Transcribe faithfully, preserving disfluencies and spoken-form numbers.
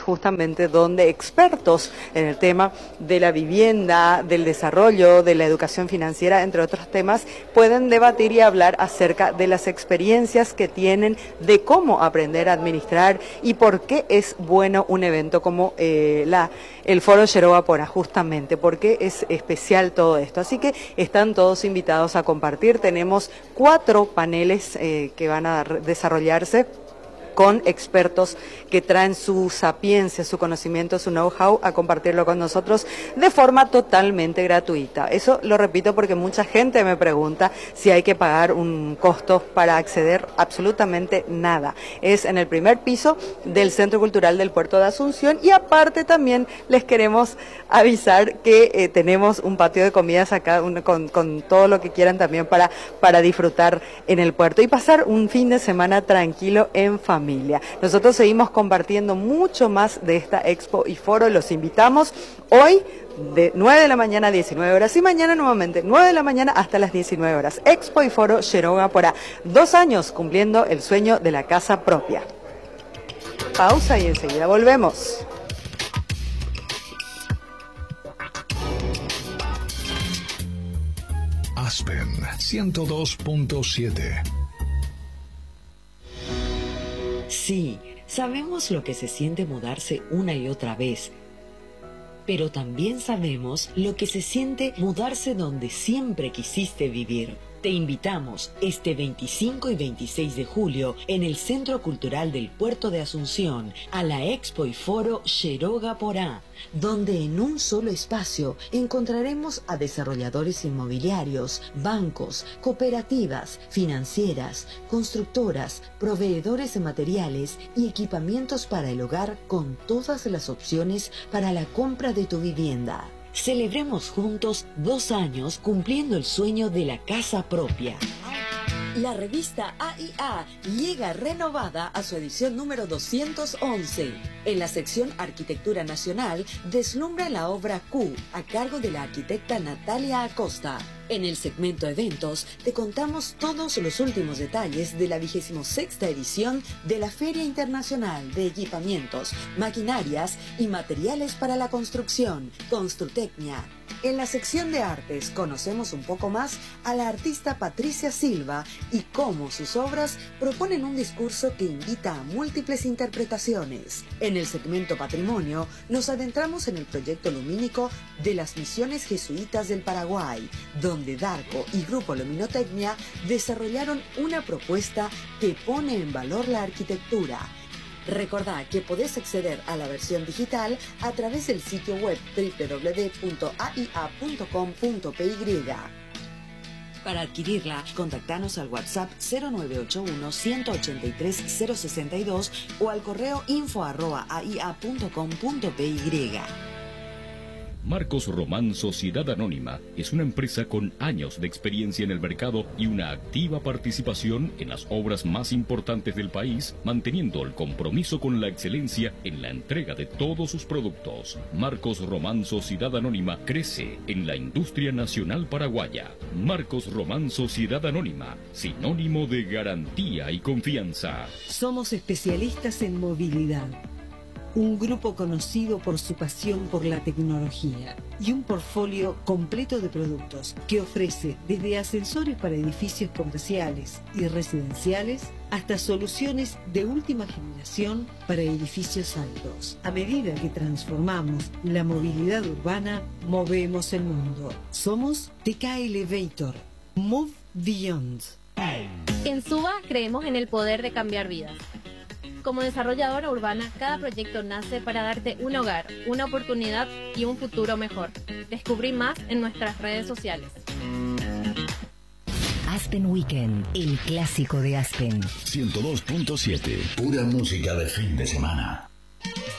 justamente donde expertos en el tema de la vivienda, del desarrollo, de la educación financiera, entre otros temas, pueden debatir y hablar acerca de las experiencias que tienen, de cómo aprender a administrar y por qué es bueno un evento como eh, la, el Foro Yeroba Porá, justamente, porque es especial todo esto. Así que están todos invitados a compartir. Tenemos cuatro paneles eh, que van a desarrollarse con expertos que traen su sapiencia, su conocimiento, su know-how a compartirlo con nosotros de forma totalmente gratuita. Eso lo repito porque mucha gente me pregunta si hay que pagar un costo para acceder. Absolutamente nada. Es en el primer piso del Centro Cultural del Puerto de Asunción y aparte también les queremos avisar que eh, tenemos un patio de comidas acá un, con, con todo lo que quieran también para, para disfrutar en el puerto y pasar un fin de semana tranquilo en familia. Nosotros seguimos compartiendo mucho más de esta expo y foro. Los invitamos hoy de nueve de la mañana a diecinueve horas y mañana nuevamente nueve de la mañana hasta las diecinueve horas. Expo y foro Yeroba Porá. Dos años cumpliendo el sueño de la casa propia. Pausa y enseguida volvemos. Aspen ciento dos punto siete. Sí, sabemos lo que se siente mudarse una y otra vez, pero también sabemos lo que se siente mudarse donde siempre quisiste vivir. Te invitamos este veinticinco y veintiséis de julio en el Centro Cultural del Puerto de Asunción a la Expo y Foro Yeroba Porá, donde en un solo espacio encontraremos a desarrolladores inmobiliarios, bancos, cooperativas, financieras, constructoras, proveedores de materiales y equipamientos para el hogar con todas las opciones para la compra de tu vivienda. Celebremos juntos dos años cumpliendo el sueño de la casa propia. La revista A I A llega renovada a su edición número doscientos once. En la sección Arquitectura Nacional deslumbra la obra Q, a cargo de la arquitecta Natalia Acosta. En el segmento Eventos te contamos todos los últimos detalles de la vigésima sexta edición de la Feria Internacional de Equipamientos, Maquinarias y Materiales para la Construcción, Construtecnia. En la sección de Artes conocemos un poco más a la artista Patricia Silva y cómo sus obras proponen un discurso que invita a múltiples interpretaciones. En el segmento Patrimonio nos adentramos en el proyecto lumínico de las misiones jesuitas del Paraguay, donde Darco y Grupo Luminotecnia desarrollaron una propuesta que pone en valor la arquitectura. Recordá que podés acceder a la versión digital a través del sitio web doble u doble u doble u punto a i a punto com punto p y. Para adquirirla, contactanos al WhatsApp cero nueve ocho uno, uno ocho tres, cero seis dos o al correo info arroba a i a punto com punto p y. Marcos Román Sociedad Anónima es una empresa con años de experiencia en el mercado y una activa participación en las obras más importantes del país, manteniendo el compromiso con la excelencia en la entrega de todos sus productos. Marcos Román Sociedad Anónima crece en la industria nacional paraguaya. Marcos Román Sociedad Anónima, sinónimo de garantía y confianza. Somos especialistas en movilidad. Un grupo conocido por su pasión por la tecnología y un portfolio completo de productos que ofrece desde ascensores para edificios comerciales y residenciales hasta soluciones de última generación para edificios altos. A medida que transformamos la movilidad urbana, movemos el mundo. Somos T K Elevator. Move Beyond. En Suba creemos en el poder de cambiar vidas. Como desarrolladora urbana, cada proyecto nace para darte un hogar, una oportunidad y un futuro mejor. Descubrí más en nuestras redes sociales. Aspen Weekend, el clásico de Aspen. ciento dos punto siete, pura música de fin de semana.